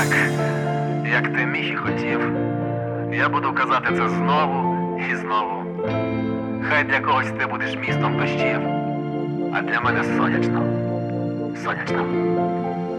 так, як ти міг і хотів. Я буду казати це знову і знову. Хай для когось ти будеш містом дощів, а для мене сонячно. Сонячно.